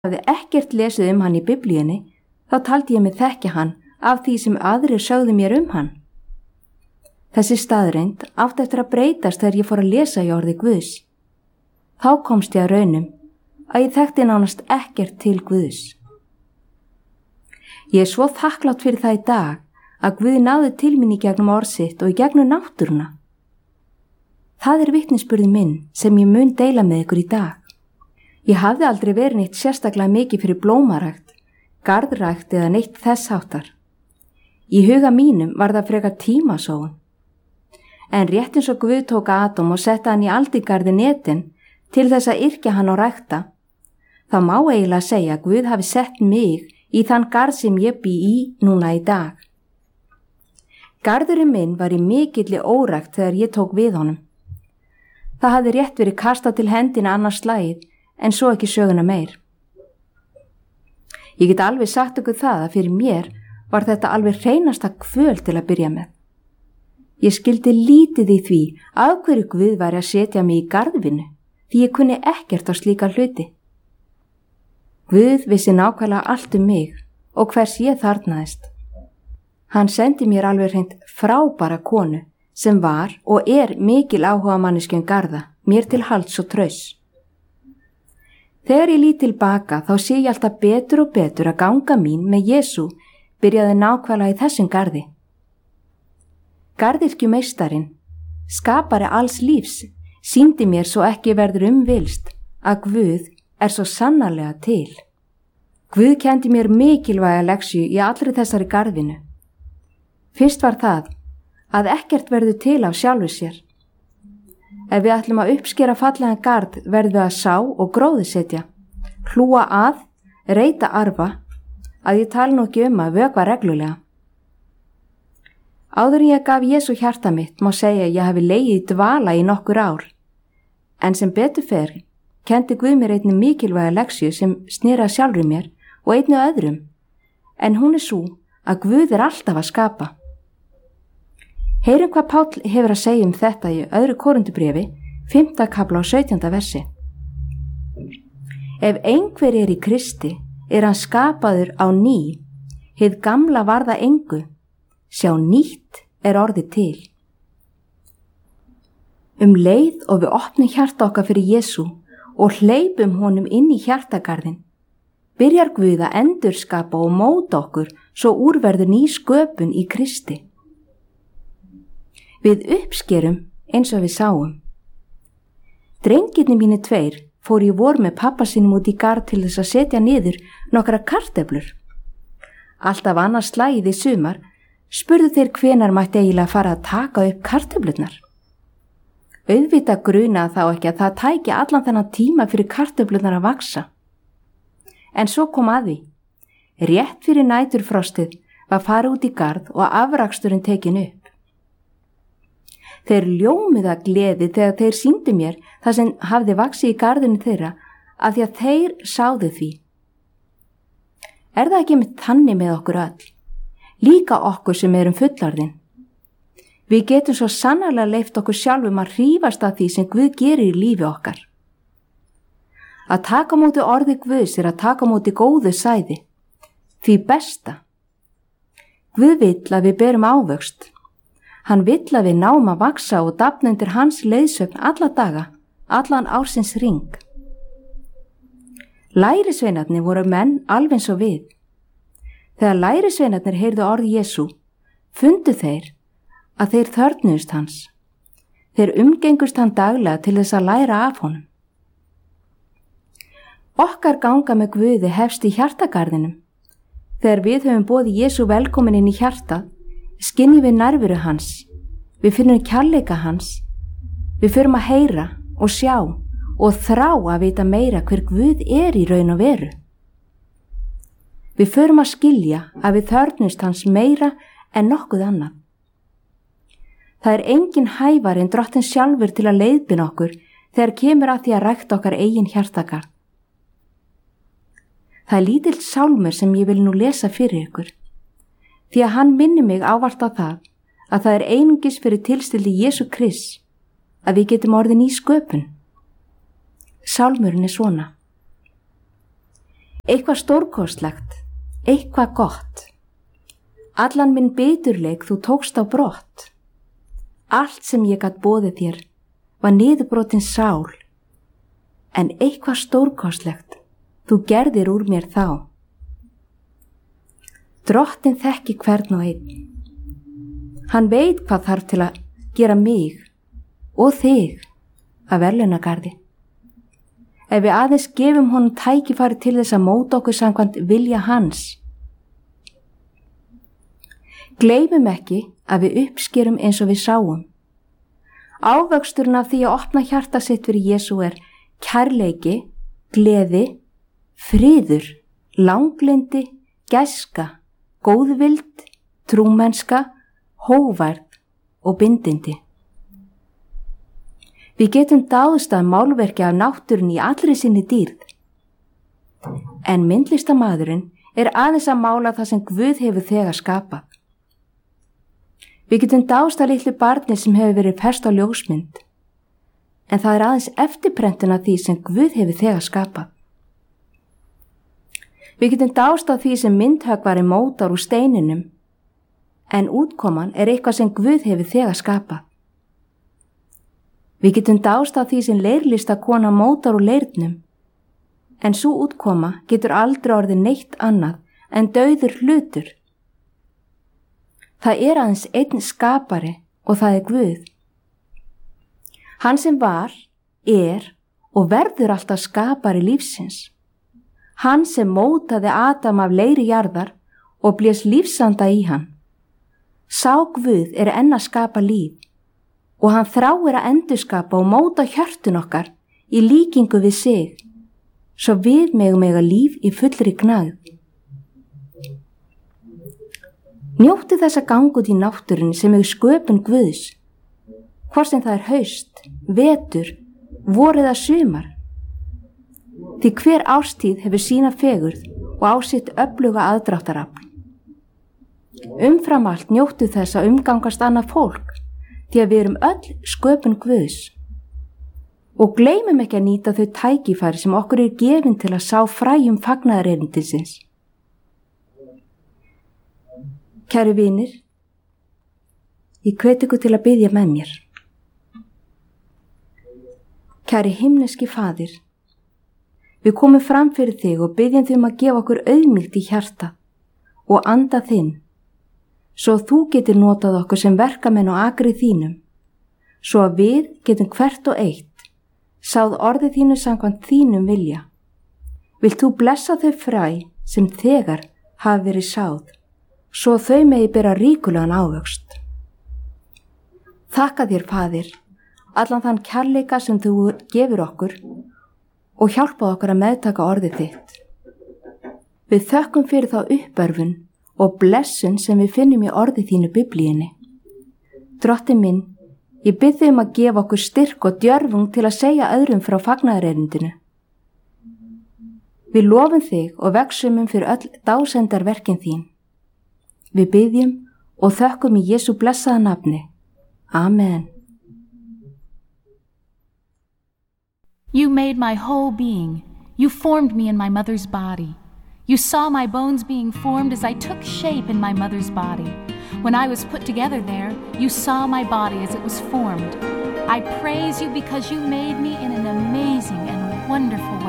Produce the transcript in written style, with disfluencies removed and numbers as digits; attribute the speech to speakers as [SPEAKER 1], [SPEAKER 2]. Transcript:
[SPEAKER 1] hafði ekkert lesið hann í Biblíunni, þá taldi ég mig þekkja hann af því sem aðrir sögðu mér hann. Þessi staðreynd átti eftir að breytast þegar ég fór að lesa í orði Guðs. Þá komst ég að raunum að ég þekkti nánast ekkert til Guðs. Ég svo þakklátt fyrir það í dag að Guð náði til mín í gegnum orð sitt og í gegnum náttúruna. Það vitnisburði minn sem ég mun deila með ykkur í dag. Ég hafði aldrei verið neitt sérstaklega mikið fyrir blómarækt, garðrækt eða neitt þess háttar. Í huga mínum var það frekar tímasóun. En rétt eins og Guð tók Adam og setta hann í aldingarðin Eden til þess að yrkja hann og rækta, þá má eiginlega segja að Guð hafi sett mig í þann garð sem ég bý í núna í dag. Garðurinn minn var í mikilli órækt þegar ég tók við honum. Það hafði rétt verið kastað til hendina annars slagið, en svo ekki söguna meir. Ég get alveg sagt ykkur það að fyrir mér var þetta alveg hreinasta kvöl til að byrja með. Ég skildi lítið í því af hverju Guð væri að setja mig í garðvinnu, því ég kunni ekkert á slíka hluti. Guð vissi nákvæmlega allt mig og hvers ég þarfnaðist. Hann sendi mér alveg hreint frábæra konu sem var og mikil áhugamanneskju garða, mér til halds og trausts. Þegar ég lít tilbaka þá sé ég alltaf betur og betur að ganga mín með Jesú byrjaði nákvæmlega í þessum garði. Garðyrkjumeistarinn, skapari alls lífs, sýndi mér svo ekki verður vilst að Guð svo sannarlega til. Guð kenndi mér mikilvæga leksju í allri þessari garðvinnu. Fyrst var það að ekkert verður til af sjálfu sér. Ef við ætlum að uppskera fallegan garð verðum við að sá og gróðursetja, hlúa að, reyta arfa, að ég tala nú ekki að vökva reglulega. Áður en ég gaf Jesú hjarta mitt má segja að ég hafi legið í dvala í nokkur ár, en sem betur fer kenndi Guð mér einnig mikilvæga leksju sem sneri að sjálfri mér og einnig öðrum, en hún sú að Guð alltaf að skapa. Heyrum hvað Páll hefur að segja þetta í 2. Korintubréfi, 5. kafla og 17. versi. Ef einhver í Kristi, hann skapaður á ný, hið gamla varða engu, sjá nýtt orðið til. Leið og við opnum hjarta okkar fyrir Jesú og hleypum honum inn í hjartagarðin, byrjar Guð að endurskapa og móta okkur svo úrverður ný sköpun í Kristi. Við uppskerum eins og við sáum. Drengirnir mínir 2 fóru í vor með pappa sínum út í garð til þess að setja niður nokkra kartöflur. Alltaf annars slagið í sumar spurðu þeir hvenær mætti eiginlega fara að taka upp kartöflurnar. Auðvitað grunaði þá ekki að það tæki allan þennan tíma fyrir kartöflurnar að vaksa. En svo kom að því. Rétt fyrir næturfrostið var farið út í garð og afraksturinn tekin upp. Þeir ljómuðu af gleði þegar þeir sýndu mér það sem hafði vaxið í garðinu þeirra af því að þeir sáðu því. Það ekki með þannig með okkur öll, líka okkur sem erum fullorðin? Við getum svo sannarlega leyft okkur sjálfum að hrífast af því sem Guð gerir í lífi okkar. Að taka á móti orði Guðs að taka á móti góðu sæði, því besta. Guð vill að við berum ávöxt. Hann vill að við náum að vaksa og dafna undir hans leiðsögn alla daga, allan ársins hring. Lærisveinarnir voru menn alveg eins og við. Þegar lærisveinarnir heyrðu orð Jesú, fundu þeir að þeir þörfnuðust hans. Þeir umgengust hann daglega til þess að læra af honum. Okkar ganga með Guði hefst í hjartagarðinum. Þegar við höfum boðið Jesú velkomin inn í hjartað, skinnjum við nærveru hans, við finnum kærleika hans, við förum að heyra og sjá og þrá að vita meira hver Guð í raun og veru. Við förum að skilja að við þörfnumst hans meira en nokkuð annað. Það engin hæfari en Drottinn sjálfur til að leiðbeina okkur þegar kemur að því að rækta okkar eigin hjartagarð. Það lítill sálmur sem ég vil nú lesa fyrir ykkur, því að hann minnir mig ávallt á það að það einungis fyrir tilstilli Jesú Krists að við getum orðið ný sköpun. Sálmurinn svona. Eitthvað stórkostlegt, eitthvað gott. Allan minn biturleik þú tókst á brott. Allt sem ég gat boðið þér var niðurbrotin sál, en eitthvað stórkostlegt þú gerðir úr mér þá. Drottinn þekki hvern og einn. Hann veit hvað þarf til að gera mig og þig að verðlaunagarði. Ef við aðeins gefum honum tækifæri til þess að móta okkur samkvæmt vilja hans. Gleymum ekki að við uppskerum eins og við sáum. Ávöxturinn af því að opna hjarta sitt fyrir Jesú er kærleiki, gleði, friður, langlindi, gæska, góðvild, trúmennska, hógværð og bindindi. Við getum dáðst að málverki af náttúrunni í allri sinni dýrð. En myndlistarmaðurinn er aðeins að mála það sem Guð hefur þegar skapað. Við getum dáðst að litlu barni sem hefur verið fest á ljósmynd, en það er aðeins eftirprentun af því sem Guð hefur þegar skapað. Við getum dáðst að því sem myndhöggvari mótar úr steininum, en útkoman er eitthvað sem Guð hefur þegar skapað. Við getum dáðst að því sem leirlistakona mótar úr leirnum, en svo útkoma getur aldrei orðið neitt annað en dauður hlutur. Það er aðeins einn skapari og það er Guð. Hann sem var, er og verður alltaf skapari lífsins. Hann sem mótaði Adam af leiri jarðar og blés lífsanda í hann. Sá Guð er enn að skapa líf og hann þráir að endurskapa og móta hjörtun okkar í líkingu við sig, svo við megum eiga líf í fullri gnægð. Njóttu þess að ganga út í náttúrunni sem er sköpun Guðs, hvort sem það er haust, vetur, vor eða sumar. Því hver árstíð hefur sína fegurð og á sitt öfluga aðdráttarafl. Umfram allt njóttu þess að umgangast annað fólk, því að við erum öll sköpun Guðs. Og gleymum ekki að nýta þau tækifæri sem okkur er gefin til að sá fræjum fagnaðarerindisins. Kæru vinir, ég hvet ykkur til að biðja með mér. Kæri himneski Faðir, við komum fram fyrir þig og biðjum þig að gefa okkur auðmýkt í hjarta og anda þinn, svo þú getur notað okkur sem verkamenn og akri þínum, svo að við getum hvert og eitt sáð orðið þínu samkvæmt þínum vilja. Vilt þú blessa þau fræ sem þegar hafa verið sáð, svo þau megi bera ríkulegan ávöxt. Þakka þér, Faðir, allan þann kærleika sem þú gefur okkur og hjálpað okkur að meðtaka orðið þitt. Við þökkum fyrir þá uppörfun og blessun sem við finnum í orðið þínu Biblíunni. Drottinn minn, ég bið þig að gefa okkur styrk og djörfung til að segja öðrum frá fagnaðarerindinu. Við lofum þig og vegsumum fyrir öll dásendarverkin þín. Við biðjum og þökkum í Jesú blessaða nafni. Amen.
[SPEAKER 2] You made my whole being. You formed me in my mother's body. You saw my bones being formed as I took shape in my mother's body. When I was put together there, you saw my body as it was formed. I praise you because you made me in an amazing and wonderful